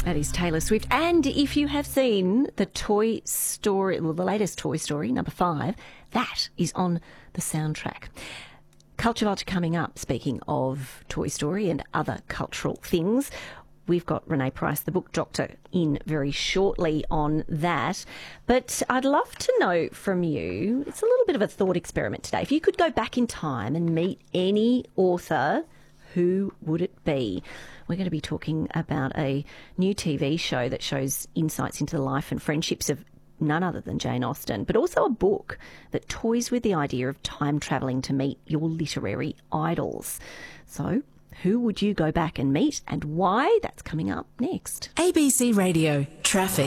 That is Taylor Swift. And if you have seen the Toy Story, well, the latest Toy Story, number 5, that is on the soundtrack. Culture Vulture coming up, speaking of Toy Story and other cultural things. We've got Renee Price, the book doctor, in very shortly on that. But I'd love to know from you, it's a little bit of a thought experiment today. If you could go back in time and meet any author, who would it be? We're going to be talking about a new TV show that shows insights into the life and friendships of none other than Jane Austen, but also a book that toys with the idea of time travelling to meet your literary idols. So, who would you go back and meet and why? That's coming up next. ABC Radio Traffic.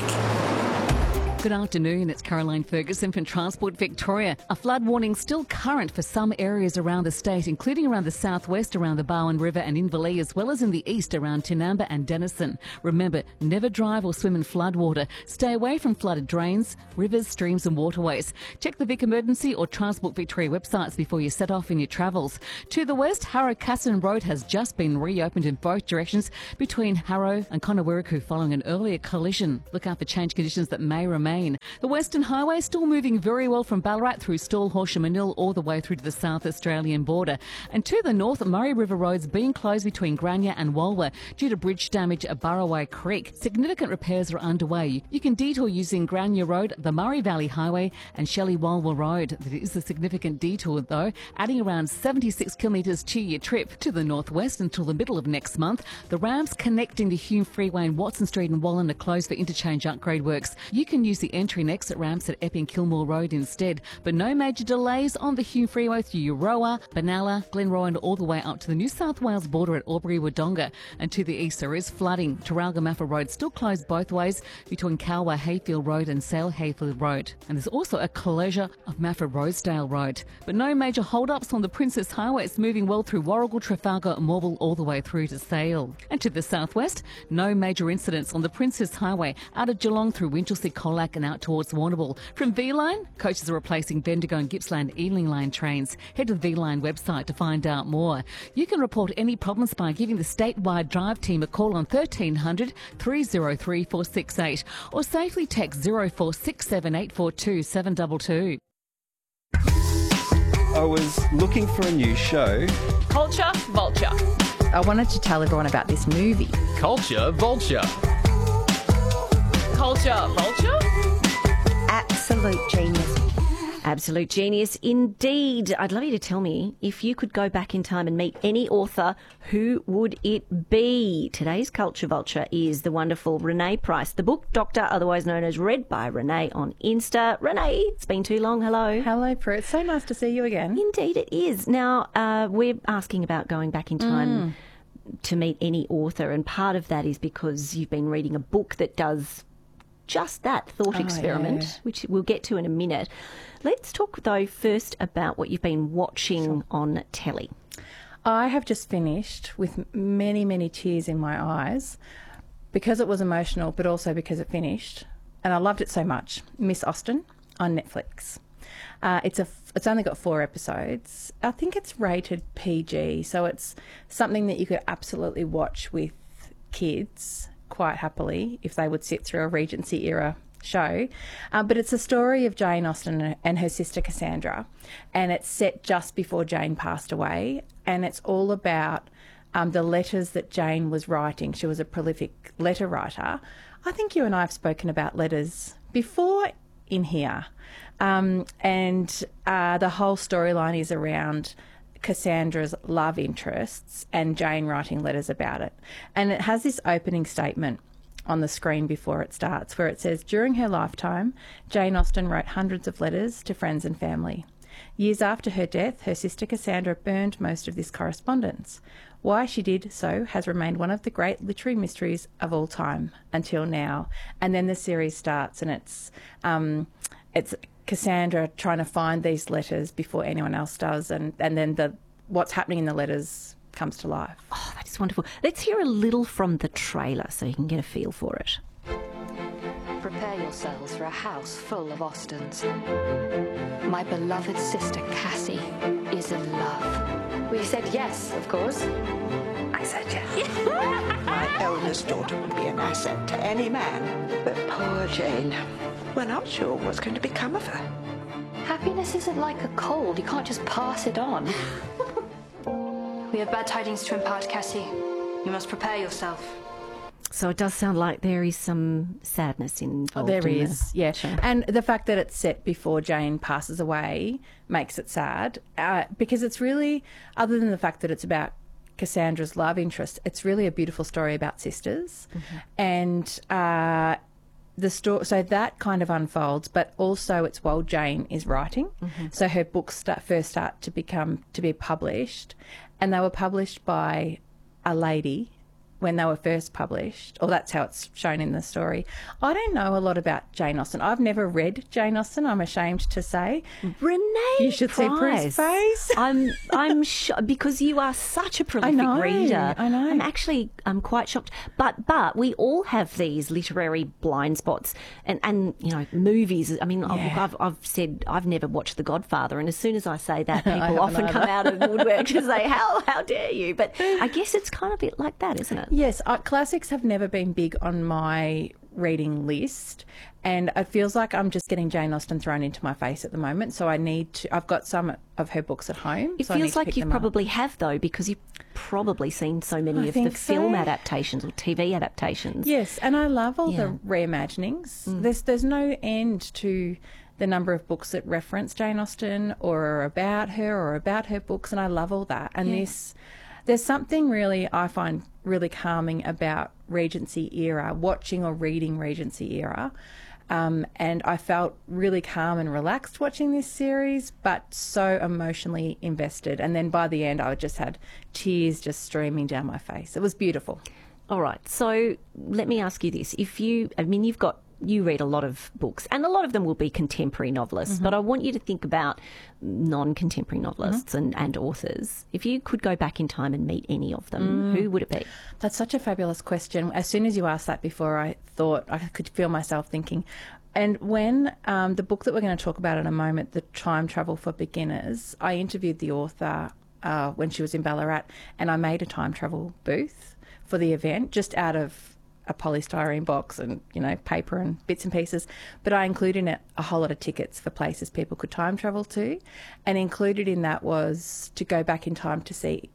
Good afternoon, it's Caroline Ferguson from Transport Victoria. A flood warning still current for some areas around the state, including around the southwest around the Barwon River and Inverleigh, as well as in the east around Tinamba and Denison. Remember, never drive or swim in floodwater. Stay away from flooded drains, rivers, streams and waterways. Check the Vic Emergency or Transport Victoria websites before you set off in your travels. To the west, Harrow-Cassinan Road has just been reopened in both directions between Harrow and Conowiriku following an earlier collision. Look out for change conditions that may remain. The Western Highway still moving very well from Ballarat through Stawell, Horsham and Manil all the way through to the South Australian border. And to the north, Murray River Road's being closed between Grania and Walwa due to bridge damage at Burraway Creek. Significant repairs are underway. You can detour using Grania Road, the Murray Valley Highway and Shelley Walwa Road. That is a significant detour though, adding around 76 kilometres to your trip. To the northwest until the middle of next month, the ramps connecting the Hume Freeway and Watson Street and Wallen are closed for interchange upgrade works. You can use the entry and exit ramps at Epping Kilmore Road instead, but no major delays on the Hume Freeway through Euroa, Benalla, Glenroy and all the way up to the New South Wales border at Albury-Wodonga. And to the east there is flooding. Taralga-Maffa Road still closed both ways between Kalwa-Hayfield Road and Sale-Hayfield Road. And there's also a closure of Maffa-Rosedale Road. But no major hold-ups on the Princess Highway. It's moving well through Warragul, Trafalgar and Morville all the way through to Sale. And to the southwest, no major incidents on the Princess Highway out of Geelong through Winchelsea, Colac and out towards Warrnambool. From V-Line, coaches are replacing Bendigo and Gippsland Evening Line trains. Head to the V-Line website to find out more. You can report any problems by giving the statewide drive team a call on 1300 303 468 or safely text 0467 842 722. I was looking for a new show. Culture Vulture. I wanted to tell everyone about this movie. Culture Vulture. Culture Vulture? Absolute genius. Absolute genius indeed. I'd love you to tell me, if you could go back in time and meet any author, who would it be? Today's Culture Vulture is the wonderful Renee Price, the book doctor, otherwise known as Read by Renee on Insta. Renee, it's been too long. Hello. Hello, Prue. It's so nice to see you again. Indeed it is. Now, we're asking about going back in time to meet any author, and part of that is because you've been reading a book that does just that thought experiment, which we'll get to in a minute. Let's talk, though, first about what you've been watching on telly. I have just finished with many, many tears in my eyes because it was emotional, but also because it finished. And I loved it so much. Miss Austen on Netflix. It's only got 4 episodes. I think it's rated PG, so it's something that you could absolutely watch with kids quite happily if they would sit through a Regency era show. But it's a story of Jane Austen and her sister Cassandra, and it's set just before Jane passed away, and it's all about the letters that Jane was writing. She was a prolific letter writer. I think you and I have spoken about letters before in here, and the whole storyline is around Cassandra's love interests and Jane writing letters about it. And it has this opening statement on the screen before it starts where it says, during her lifetime, Jane Austen wrote hundreds of letters to friends and family. Years after her death, her sister Cassandra burned most of this correspondence. Why she did so has remained one of the great literary mysteries of all time until now. And then the series starts, and it's Cassandra trying to find these letters before anyone else does, and then what's happening in the letters comes to life. Oh, that is wonderful. Let's hear a little from the trailer so you can get a feel for it. Prepare yourselves for a house full of Austens. My beloved sister Cassie is in love. We said yes, of course. I said yes. My miller's daughter would be an asset to any man. But poor Jane, we're not sure what's going to become of her. Happiness isn't like a cold. You can't just pass it on. We have bad tidings to impart, Cassie. You must prepare yourself. So it does sound like there is some sadness involved. There in is, yeah. And the fact that it's set before Jane passes away makes it sad because it's really, other than the fact that it's about Cassandra's love interest, it's really a beautiful story about sisters. And the story, so that kind of unfolds, but also it's while Jane is writing. So her books first start to be published, and they were published by a lady when they were first published, or that's how it's shown in the story. I don't know a lot about Jane Austen. I've never read Jane Austen, I'm ashamed to say. Renee, you should see Prue's face. I'm shocked because you are such a prolific reader. I know. I'm quite shocked. But we all have these literary blind spots, and you know, movies. I mean, I've said I've never watched The Godfather, and as soon as I say that, people often come out of the woodwork to say, "How dare you?" But I guess it's kind of a bit like that, isn't it? Yes, classics have never been big on my reading list, and it feels like I'm just getting Jane Austen thrown into my face at the moment, so I've got some of her books at home. It feels like you probably have, though, because you've probably seen so many of the film adaptations or TV adaptations. Yes, and I love all the reimaginings. There's no end to the number of books that reference Jane Austen or are about her books, and I love all that. And there's something really I find really calming about Regency era, watching or reading Regency era. And I felt really calm and relaxed watching this series, but so emotionally invested. And then by the end, I just had tears just streaming down my face. It was beautiful. All right. So let me ask you this. You read a lot of books, and a lot of them will be contemporary novelists, but I want you to think about non-contemporary novelists and authors. If you could go back in time and meet any of them, who would it be? That's such a fabulous question. As soon as you asked that before, I thought I could feel myself thinking. And when the book that we're going to talk about in a moment, The Time Travel for Beginners, I interviewed the author when she was in Ballarat, and I made a time travel booth for the event just out of a polystyrene box and, you know, paper and bits and pieces. But I included in it a whole lot of tickets for places people could time travel to. And included in that was to go back in time to see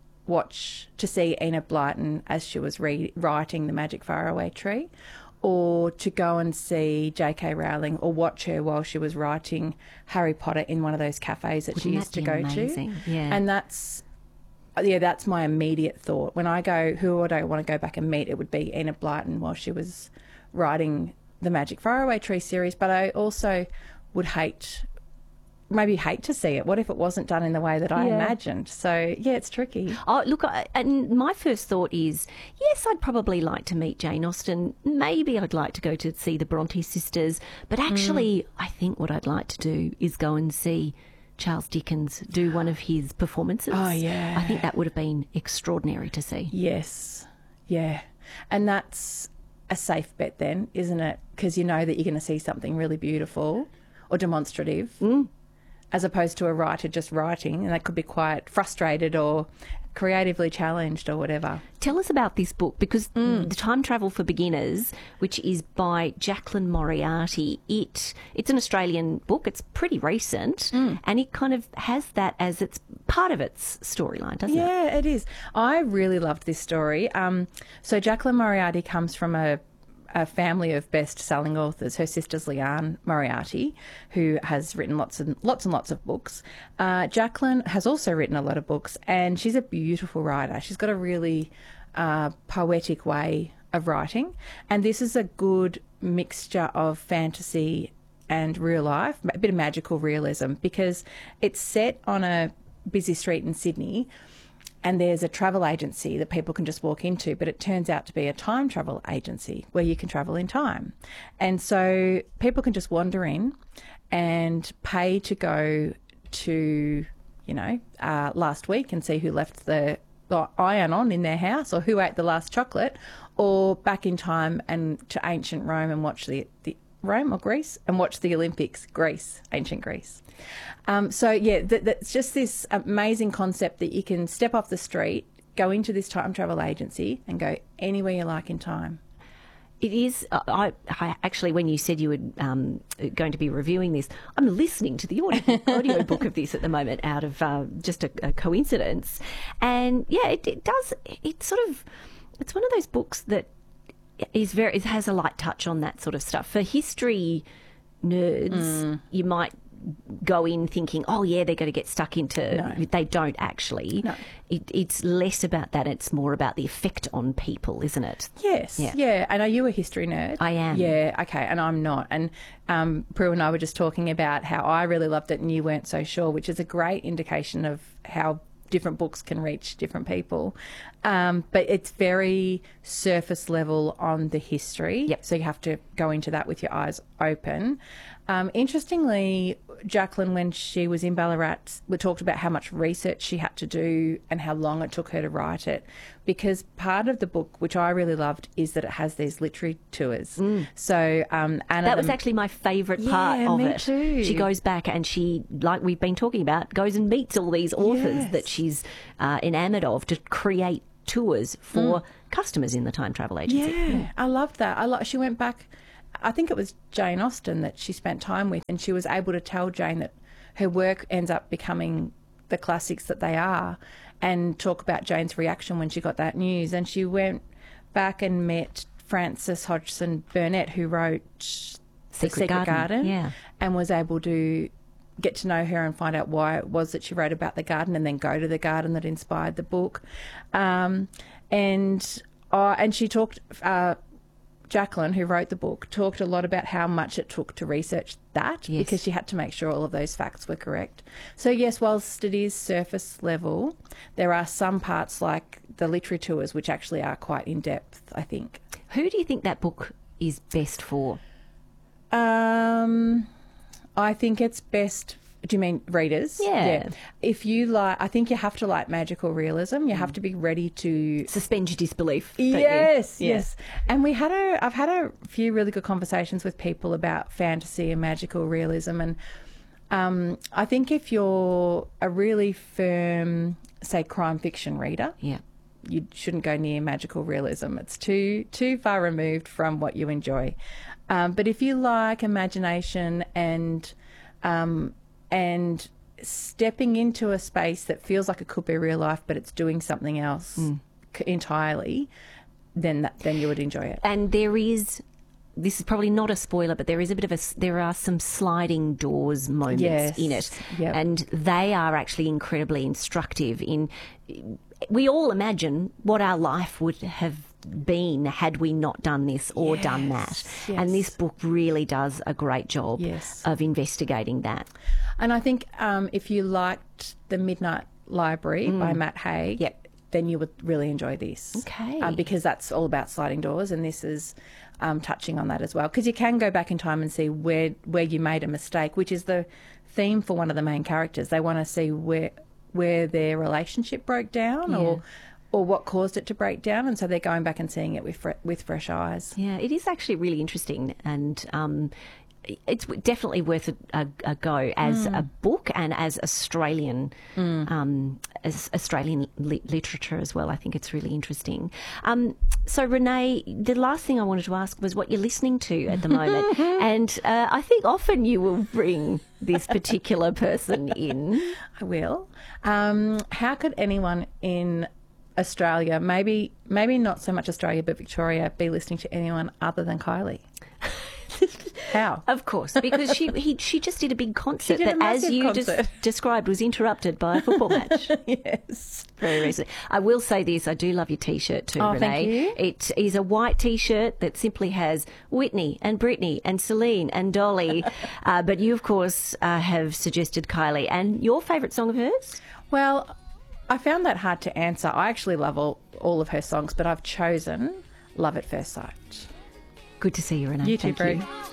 Enid Blyton as she was writing The Magic Faraway Tree, or to go and see J.K. Rowling or watch her while she was writing Harry Potter in one of those cafes that she used to go to. Yeah. And that's my immediate thought. When I go, who would I want to go back and meet? It would be Enid Blyton while she was writing the Magic Faraway Tree series. But I also would hate to see it. What if it wasn't done in the way that I imagined? So, yeah, it's tricky. Oh, look, and my first thought is, yes, I'd probably like to meet Jane Austen. Maybe I'd like to go to see the Bronte sisters. But actually, I think what I'd like to do is go and see Charles Dickens do one of his performances. Oh, yeah. I think that would have been extraordinary to see. Yes. Yeah. And that's a safe bet then, isn't it? Because you know that you're going to see something really beautiful or demonstrative, as opposed to a writer just writing, and they could be quite frustrated or creatively challenged or whatever. Tell us about this book, because The Time Travel for Beginners, which is by Jacqueline Moriarty, it's an Australian book. It's pretty recent, and it kind of has that as its part of its storyline, doesn't it? Yeah, it is. I really loved this story. So Jacqueline Moriarty comes from a family of best-selling authors. Her sister's Leanne Moriarty, who has written lots and lots of books. Jacqueline has also written a lot of books, and she's a beautiful writer. She's got a really poetic way of writing, and this is a good mixture of fantasy and real life, a bit of magical realism, because it's set on a busy street in Sydney, and there's a travel agency that people can just walk into, but it turns out to be a time travel agency where you can travel in time. And so people can just wander in and pay to go to, last week and see who left the iron on in their house, or who ate the last chocolate, or back in time and to ancient Rome and watch the Rome or Greece and watch the Olympics, ancient Greece. That's just this amazing concept that you can step off the street, go into this time travel agency and go anywhere you like in time. It is. I actually, when you said you were going to be reviewing this, I'm listening to the audio book of this at the moment out of just a coincidence. And yeah, it does. It's sort of. It's one of those books that is it has a light touch on that sort of stuff. For history nerds, you might go in thinking, oh yeah, they're going to get stuck into. No. They don't actually. No. It's less about that. It's more about the effect on people, isn't it? Yes. Yeah. And are you a history nerd? I am. Yeah. Okay. And I'm not. And Prue and I were just talking about how I really loved it and you weren't so sure, which is a great indication of how different books can reach different people. But it's very surface level on the history. Yep. So you have to go into that with your eyes open. Interestingly, Jacqueline, when she was in Ballarat, we talked about how much research she had to do and how long it took her to write it, because part of the book, which I really loved, is that it has these literary tours. So Anna... That was actually my favourite part of me it. Too. She goes back and she, like we've been talking about, goes and meets all these authors that she's enamoured of to create tours for customers in the time travel agency. Yeah, I loved that. She went back... I think it was Jane Austen that she spent time with, and she was able to tell Jane that her work ends up becoming the classics that they are, and talk about Jane's reaction when she got that news. And she went back and met Frances Hodgson Burnett, who wrote The Secret Garden, and was able to get to know her and find out why it was that she wrote about the garden, and then go to the garden that inspired the book. And she talked... Jacqueline, who wrote the book, talked a lot about how much it took to research that, because she had to make sure all of those facts were correct. So yes, whilst it is surface level, there are some parts like the literary tours which actually are quite in depth, I think. Who do you think that book is best for? I think it's best... Do you mean readers? Yeah. If you like, I think you have to like magical realism. You have to be ready to suspend your disbelief. Yes. And I've had a few really good conversations with people about fantasy and magical realism, and I think if you're a really firm, say, crime fiction reader, you shouldn't go near magical realism. It's too far removed from what you enjoy. But if you like imagination and stepping into a space that feels like it could be real life, but it's doing something else entirely, then you would enjoy it. And this is probably not a spoiler, but there are some sliding doors moments in it, and they are actually incredibly instructive. We all imagine what our life would have been had we not done this or done that. Yes. And this book really does a great job of investigating that. And I think if you liked The Midnight Library by Matt Haig, then you would really enjoy this. Okay. Because that's all about sliding doors, and this is touching on that as well. Because you can go back in time and see where you made a mistake, which is the theme for one of the main characters. They want to see where their relationship broke down or what caused it to break down, and so they're going back and seeing it with fresh eyes. Yeah, it is actually really interesting, and it's definitely worth a go as a book and as Australian literature as well. I think it's really interesting. So Renee, the last thing I wanted to ask was what you're listening to at the moment, and I think often you will bring this particular person in. I will. How could anyone in Australia, maybe not so much Australia, but Victoria, be listening to anyone other than Kylie? How? Of course, because she just did a big concert that, as you described, was interrupted by a football match. Yes. Very recently. I will say this, I do love your T-shirt too, Renee. Thank you. It is a white T-shirt that simply has Whitney and Britney and Celine and Dolly. But you, of course, have suggested Kylie. And your favourite song of hers? Well, I found that hard to answer. I actually love all of her songs, but I've chosen Love at First Sight. Good to see you, Renee. You too, Thank Brie.